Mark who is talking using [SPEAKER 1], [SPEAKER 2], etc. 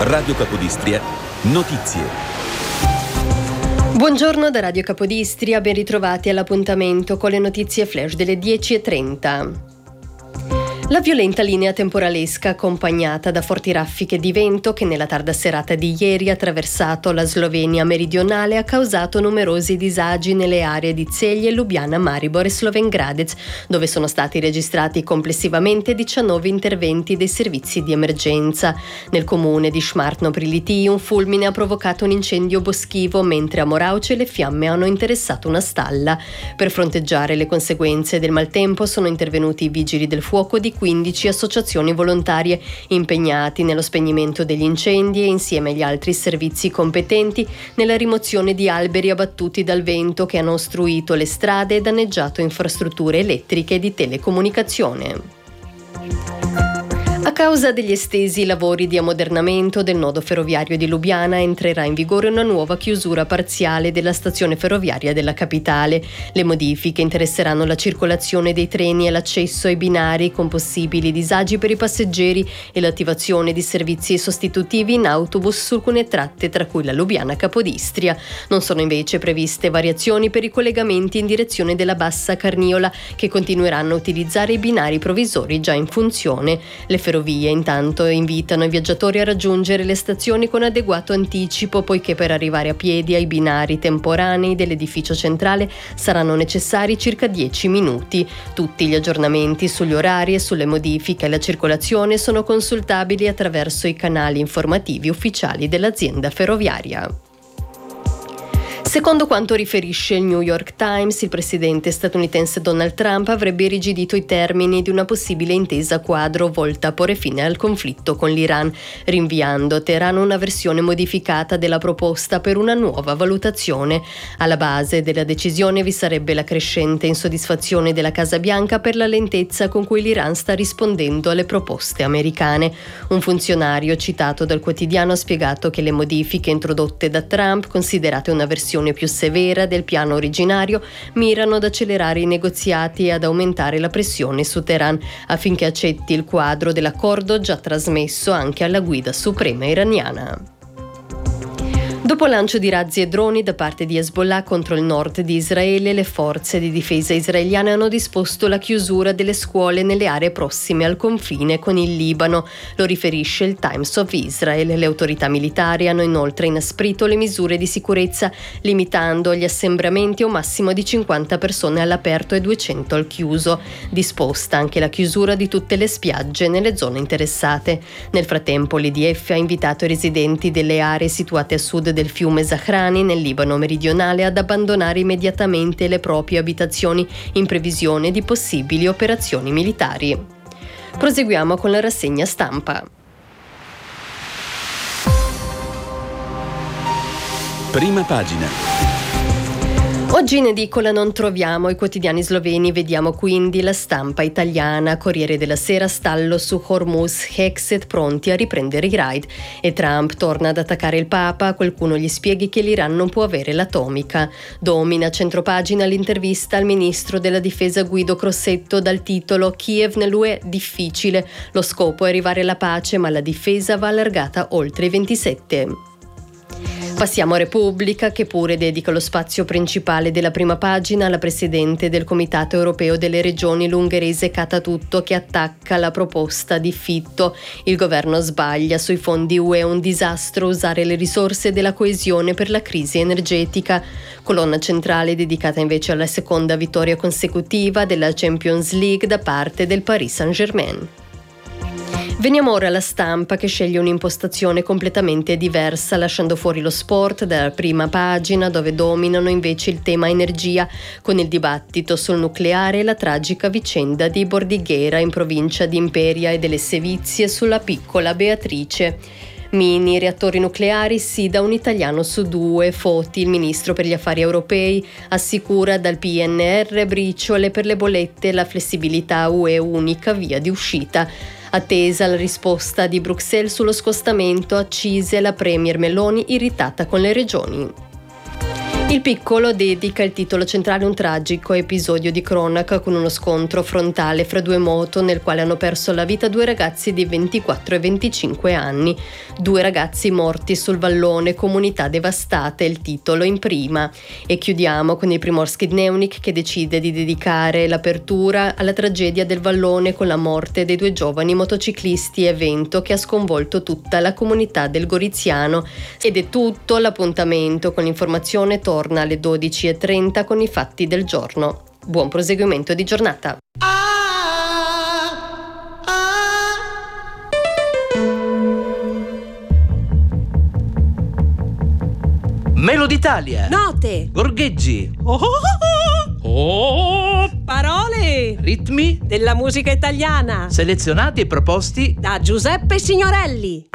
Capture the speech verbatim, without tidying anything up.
[SPEAKER 1] Radio Capodistria, notizie.
[SPEAKER 2] Buongiorno da Radio Capodistria, ben ritrovati all'appuntamento con le notizie flash delle dieci e trenta. La violenta linea temporalesca accompagnata da forti raffiche di vento che nella tarda serata di ieri ha attraversato la Slovenia meridionale ha causato numerosi disagi nelle aree di Celje, Ljubljana, Maribor e Slovenj Gradec, dove sono stati registrati complessivamente diciannove interventi dei servizi di emergenza. Nel comune di Šmartno pri Litiji un fulmine ha provocato un incendio boschivo, mentre a Moravče le fiamme hanno interessato una stalla. Per fronteggiare le conseguenze del maltempo sono intervenuti i vigili del fuoco di quindici associazioni volontarie impegnati nello spegnimento degli incendi e insieme agli altri servizi competenti nella rimozione di alberi abbattuti dal vento che hanno ostruito le strade e danneggiato infrastrutture elettriche e di telecomunicazione. A causa degli estesi lavori di ammodernamento del nodo ferroviario di Lubiana entrerà in vigore una nuova chiusura parziale della stazione ferroviaria della capitale. Le modifiche interesseranno la circolazione dei treni e l'accesso ai binari con possibili disagi per i passeggeri e l'attivazione di servizi sostitutivi in autobus su alcune tratte tra cui la Lubiana Capodistria. Non sono invece previste variazioni per i collegamenti in direzione della Bassa Carniola che continueranno a utilizzare i binari provvisori già in funzione. Le ferrovie intanto invitano i viaggiatori a raggiungere le stazioni con adeguato anticipo, poiché per arrivare a piedi ai binari temporanei dell'edificio centrale saranno necessari circa dieci minuti. Tutti gli aggiornamenti sugli orari e sulle modifiche alla circolazione sono consultabili attraverso i canali informativi ufficiali dell'azienda ferroviaria. Secondo quanto riferisce il New York Times, il presidente statunitense Donald Trump avrebbe irrigidito i termini di una possibile intesa quadro volta a porre fine al conflitto con l'Iran, rinviando a Teheran una versione modificata della proposta per una nuova valutazione. Alla base della decisione vi sarebbe la crescente insoddisfazione della Casa Bianca per la lentezza con cui l'Iran sta rispondendo alle proposte americane. Un funzionario citato dal quotidiano ha spiegato che le modifiche introdotte da Trump, considerate una versione più severa del piano originario, mirano ad accelerare i negoziati e ad aumentare la pressione su Teheran affinché accetti il quadro dell'accordo già trasmesso anche alla guida suprema iraniana. Dopo lancio di razzi e droni da parte di Hezbollah contro il nord di Israele, le forze di difesa israeliane hanno disposto la chiusura delle scuole nelle aree prossime al confine con il Libano. Lo riferisce il Times of Israel. Le autorità militari hanno inoltre inasprito le misure di sicurezza, limitando gli assembramenti a un massimo di cinquanta persone all'aperto e duecento al chiuso. Disposta anche la chiusura di tutte le spiagge nelle zone interessate. Nel frattempo l'I D F ha invitato i residenti delle aree situate a sud del fiume Zahrani nel Libano meridionale ad abbandonare immediatamente le proprie abitazioni in previsione di possibili operazioni militari. Proseguiamo con la rassegna stampa.
[SPEAKER 1] Prima pagina.
[SPEAKER 2] Oggi in edicola non troviamo i quotidiani sloveni, vediamo quindi La Stampa italiana, Corriere della Sera, stallo su Hormuz, Hexet pronti a riprendere i raid e Trump torna ad attaccare il Papa, qualcuno gli spieghi che l'Iran non può avere l'atomica. Domina centropagina l'intervista al ministro della difesa Guido Crosetto dal titolo Kiev nell'U E difficile, lo scopo è arrivare alla pace ma la difesa va allargata oltre i ventisette. Passiamo a Repubblica, che pure dedica lo spazio principale della prima pagina alla presidente del Comitato Europeo delle Regioni, l'ungherese Catatutto, che attacca la proposta di Fitto. Il governo sbaglia sui fondi U E, un disastro usare le risorse della coesione per la crisi energetica. Colonna centrale dedicata invece alla seconda vittoria consecutiva della Champions League da parte del Paris Saint-Germain. Veniamo ora alla Stampa, che sceglie un'impostazione completamente diversa, lasciando fuori lo sport dalla prima pagina, dove dominano invece il tema energia, con il dibattito sul nucleare e la tragica vicenda di Bordighera in provincia di Imperia e delle sevizie sulla piccola Beatrice. Mini reattori nucleari, sì da un italiano su due. Foti, il ministro per gli affari europei, assicura dal P N R briciole per le bollette, la flessibilità U E unica via di uscita. Attesa la risposta di Bruxelles sullo scostamento accise, la premier Meloni irritata con le regioni. Il Piccolo dedica il titolo centrale a un tragico episodio di cronaca con uno scontro frontale fra due moto nel quale hanno perso la vita due ragazzi di ventiquattro e venticinque anni. Due ragazzi morti sul vallone, comunità devastate, il titolo in prima. E chiudiamo con il Primorski Dnevnik che decide di dedicare l'apertura alla tragedia del vallone con la morte dei due giovani motociclisti, evento che ha sconvolto tutta la comunità del Goriziano. Ed è tutto, l'appuntamento con l'informazione torna alle dodici e trenta con i fatti del giorno. Buon proseguimento di giornata.
[SPEAKER 3] Meloditalia.
[SPEAKER 4] Note.
[SPEAKER 3] Gorgheggi.
[SPEAKER 4] Oh, oh, oh. Parole.
[SPEAKER 3] Ritmi
[SPEAKER 4] Della musica italiana.
[SPEAKER 3] selezionati e proposti
[SPEAKER 4] Da Giuseppe Signorelli.